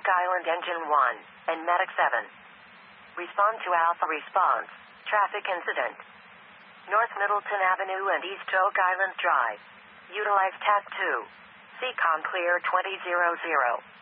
Island Engine 1 and Medic 7. Respond to Alpha response. Traffic incident. North Middleton Avenue and East Oak Island Drive. Utilize TAC 2. Seacon clear 2000.